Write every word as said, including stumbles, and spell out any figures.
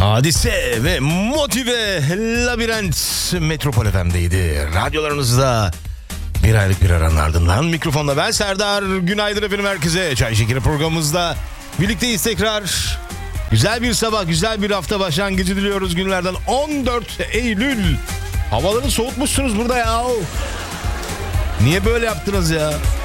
Hadise ve Motive Labirent Metropol F M'deydi. Radyolarınızda bir aylık bir aranın ardından mikrofonda ben Serdar. Günaydın efendim herkese. Çay Şekeri programımızda birlikteyiz tekrar. Güzel bir sabah, güzel bir hafta başlangıcı diliyoruz günlerden on dört Eylül. Havaları soğutmuşsunuz burada ya. Niye böyle yaptınız ya?